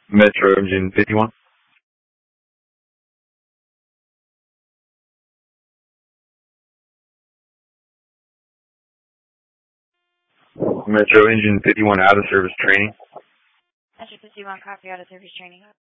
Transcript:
Metro Engine 51. Metro Engine 51 out of service training. Metro 51, copy out of service training.